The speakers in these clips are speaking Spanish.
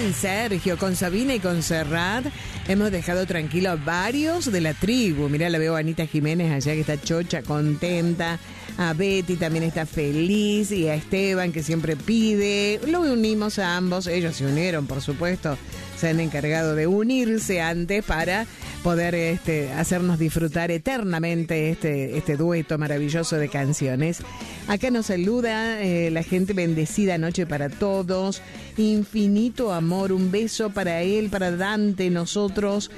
bien, Sergio, con Sabina y con Serrat hemos dejado tranquilos a varios de la tribu. Mirá, la veo a Anita Jiménez allá que está chocha, contenta. A Betty también está feliz y a Esteban que siempre pide. Lo unimos a ambos, ellos se unieron, por supuesto. Se han encargado de unirse antes para poder hacernos disfrutar eternamente este dueto maravilloso de canciones. Acá nos saluda la gente, bendecida noche para todos, infinito amor, un beso para él, para Dante, nosotros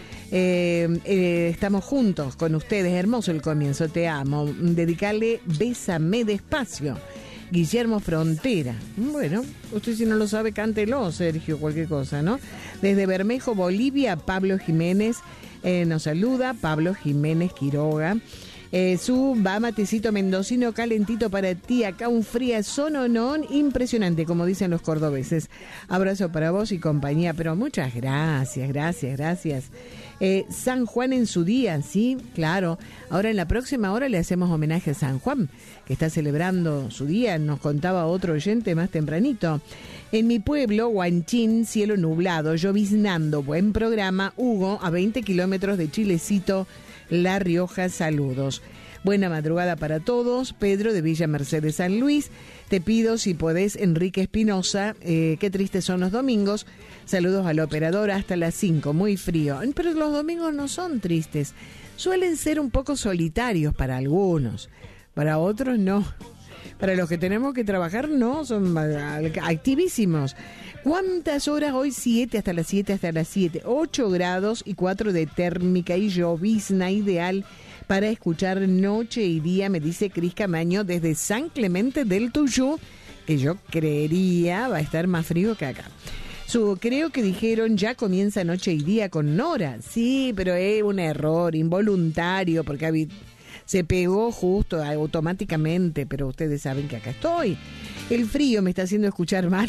estamos juntos con ustedes, hermoso el comienzo, te amo, dedicarle Bésame despacio. Guillermo Frontera. Bueno, usted si no lo sabe, cántelo, Sergio, cualquier cosa, ¿no? Desde Bermejo, Bolivia, Pablo Jiménez nos saluda, Pablo Jiménez Quiroga. Su va matecito mendocino calentito para ti, acá un fría sononón impresionante, como dicen los cordobeses. Abrazo para vos y compañía, pero muchas gracias. San Juan en su día, sí, claro. Ahora en la próxima hora le hacemos homenaje a San Juan, que está celebrando su día, nos contaba otro oyente más tempranito. En mi pueblo, Huanchín, cielo nublado, lloviznando, buen programa. Hugo, a 20 kilómetros de Chilecito, La Rioja, saludos. Buena madrugada para todos. Pedro de Villa Mercedes, San Luis. Te pido si podés, Enrique Espinosa, qué tristes son los domingos. Saludos al operador hasta las 5, muy frío. Pero los domingos no son tristes. Suelen ser un poco solitarios para algunos. Para otros no. Para los que tenemos que trabajar no, son activísimos. ¿Cuántas horas hoy? 7 hasta las 7. 8 grados y 4 de térmica y llovizna ideal para escuchar noche y día, me dice Cris Camaño desde San Clemente del Tuyú, que yo creería va a estar más frío que acá. Creo que dijeron ya comienza noche y día con Nora. Sí, pero es un error involuntario porque se pegó justo automáticamente, pero ustedes saben que acá estoy. El frío me está haciendo escuchar mal.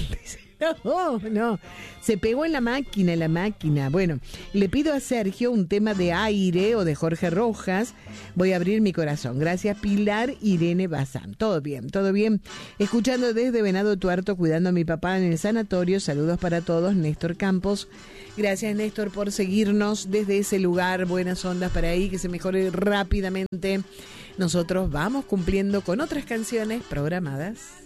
No, se pegó en la máquina. Bueno, le pido a Sergio un tema de Aire o de Jorge Rojas. Voy a abrir mi corazón. Gracias, Pilar Irene Bazán. Todo bien. Escuchando desde Venado Tuerto, cuidando a mi papá en el sanatorio. Saludos para todos, Néstor Campos. Gracias, Néstor, por seguirnos desde ese lugar. Buenas ondas para ahí, que se mejore rápidamente. Nosotros vamos cumpliendo con otras canciones programadas.